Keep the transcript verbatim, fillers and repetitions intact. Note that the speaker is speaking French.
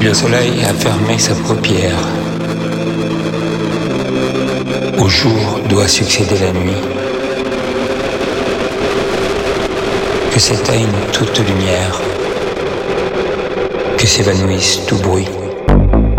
Le soleil a fermé sa paupière. Au jour doit succéder la nuit. Que s'éteigne toute lumière. Que s'évanouisse tout bruit.